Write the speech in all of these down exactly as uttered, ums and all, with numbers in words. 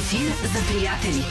Ефир за приятели.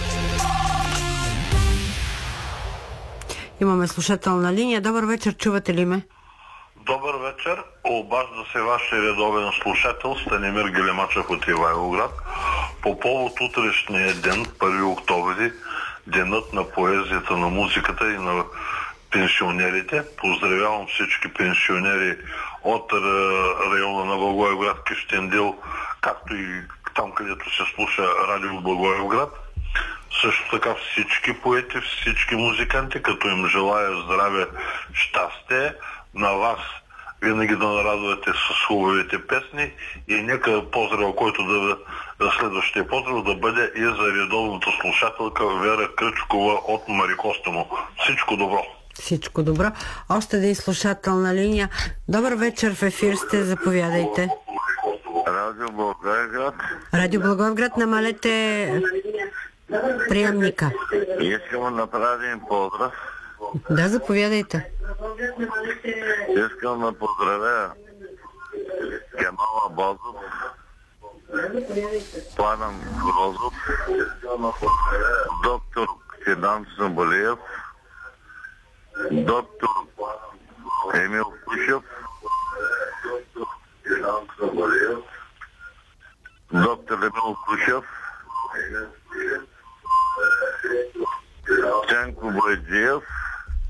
Имаме слушател на линия. Добър вечер, чувате ли ме? Добър вечер. Обажда се вашия редовен слушател Станимир Гелемачев от Ивайловград. По повод утрешния ден, първи октомври, денът на поезията, на музиката и на пенсионерите. Поздравявам всички пенсионери от района на Благоевград, Кюстендил, както и там, където се слуша радио Благоевград. Също така всички поети, всички музиканти, като им желая здраве, щастие. На вас винаги да нарадвате с хубавите песни и нека поздрава, който да, да следващия поздрав да бъде и за редовната слушателка Вера Кръчкова от Марикостимо. Всичко добро! Всичко добро. Още един слушател на линия. Добър вечер, в ефир сте, заповядайте. Радио Благоевград. Радио Благоевград, намалете приемника. Искам да направим поздрав. Да, заповядайте. Искам да поздравя Кемал Абазов, Пламен Грозов, доктор Сидан Самбалиев, доктор Емил Кушев, доктор Емил Кушев, Ценко Бойджиев,